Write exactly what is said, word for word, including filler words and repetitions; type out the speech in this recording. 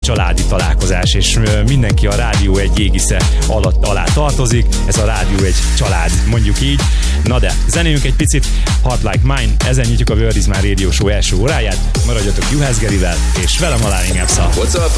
családi találkozás, és mindenki a Rádió egy égisze alatt alá tartozik, ez a Rádió egy család, mondjuk így. Na de, zenéljünk egy picit, Heart Like Mine, ezen nyitjuk a World Is My Radio Show első óráját, maradjatok Juhász Gerivel, és velem alá Ingábszal. What's up?